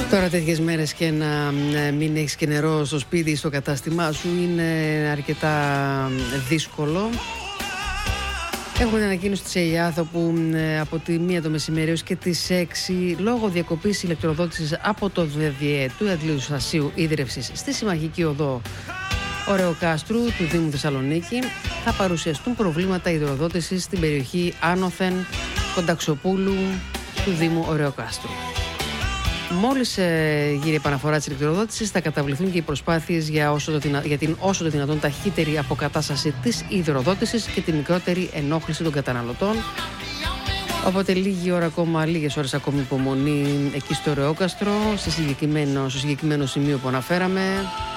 Τώρα τέτοιες μέρες και να μην έχεις και νερό στο σπίτι ή στο κατάστημά σου είναι αρκετά δύσκολο. Έχουμε την ανακοίνωση της ΕΙΑΘ όπου από τη 1 το μεσημέρι έως και τις 6 λόγω διακοπής ηλεκτροδότησης από το ΔΔΕ του Αντλιουσασίου Ίδρευσης στη Συμμαχική Οδό Ωρεοκάστρου του Δήμου Θεσσαλονίκη θα παρουσιαστούν προβλήματα υδροδότησης στην περιοχή άνωθεν Κονταξοπούλου του Δήμου Ωρεοκάστρου. Μόλις γύρει η επαναφορά της ηλεκτροδότησης, θα καταβληθούν και οι προσπάθειες για την όσο το δυνατόν ταχύτερη αποκατάσταση της υδροδότησης και τη μικρότερη ενόχληση των καταναλωτών. Οπότε λίγες ώρες ακόμη υπομονή εκεί στο Ωρεόκαστρο, στο συγκεκριμένο σημείο που αναφέραμε.